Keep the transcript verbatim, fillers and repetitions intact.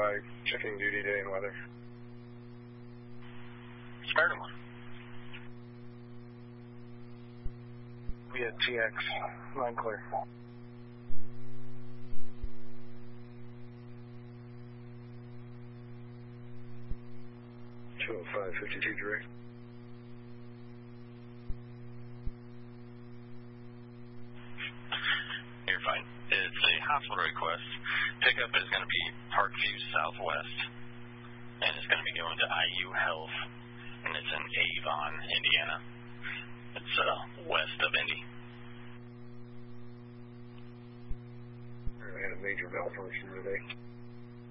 five, checking duty day and weather. Smart one. We had T X, line clear. two oh five, fifty-two direct. You're fine. It's a hospital request. Pickup is going to be Parkview Southwest, and it's going to be going to I U Health, and it's in Avon, Indiana. It's uh, west of Indy. I had a major malfunction today.